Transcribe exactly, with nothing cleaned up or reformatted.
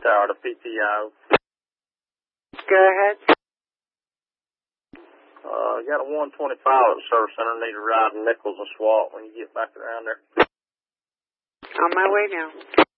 Tower to P T O. Go ahead. Uh, got a one twenty-five at the service center. Need a ride in Nichols and SWAT when you get back around there. On my way now.